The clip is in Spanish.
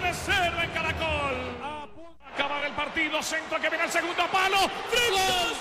Cerda en Caracol. A acabar el partido, centro que viene al segundo palo. ¡Gol!